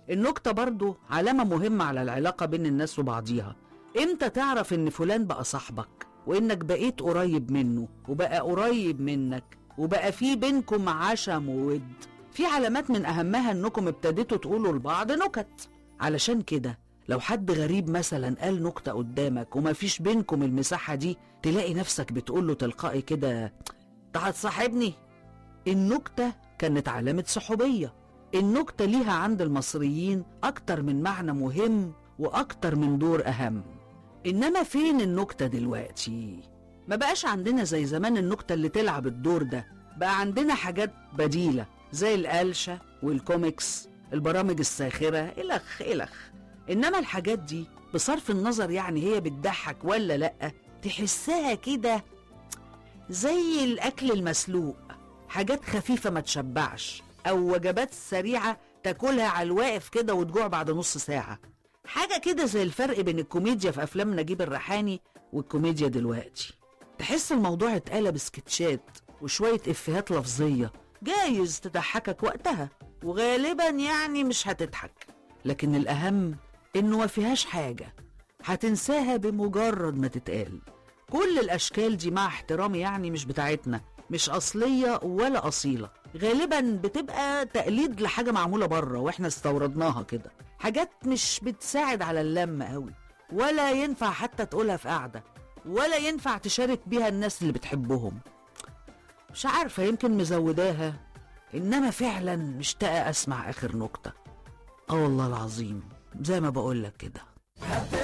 النكتة برضو علامة مهمة على العلاقة بين الناس وبعضيها. امتى تعرف ان فلان بقى صاحبك وانك بقيت قريب منه وبقى قريب منك وبقى في بينكم عشم وود؟ في علامات من اهمها انكم ابتديتوا تقولوا لبعض نكت. علشان كده لو حد غريب مثلا قال نكتة قدامك وما فيش بينكم المساحة دي، تلاقي نفسك بتقوله تلقائي كده: انت هتصاحبني؟ النكتة كانت علامة صحوبية. النكتة ليها عند المصريين أكتر من معنى مهم وأكتر من دور أهم. إنما فين النكتة دلوقتي؟ ما بقاش عندنا زي زمان النكتة اللي تلعب الدور ده. بقى عندنا حاجات بديلة زي القلشة والكوميكس، البرامج الساخرة، إلخ إلخ. إنما الحاجات دي بصرف النظر يعني هي بتضحك ولا لأ، تحسها كده زي الأكل المسلوق، حاجات خفيفة ما تشبعش، أو وجبات سريعة تاكلها على الواقف كده وتجوع بعد نص ساعة. حاجة كده زي الفرق بين الكوميديا في أفلام نجيب الريحاني والكوميديا دلوقتي. تحس الموضوع اتقلب سكتشات وشوية إفيهات لفظية جايز تضحكك وقتها، وغالبا يعني مش هتضحك، لكن الأهم إنه ما فيهاش حاجة هتنساها بمجرد ما تتقال. كل الأشكال دي مع احترامي يعني مش بتاعتنا، مش أصلية ولا أصيلة، غالبا بتبقى تقليد لحاجة معمولة بره وإحنا استوردناها كده، حاجات مش بتساعد على اللم قوي، ولا ينفع حتى تقولها في قعدة، ولا ينفع تشارك بيها الناس اللي بتحبهم. مش عارفة، يمكن مزوداها، إنما فعلا مشتاقة أسمع آخر نكتة. والله العظيم زي ما بقولك كده.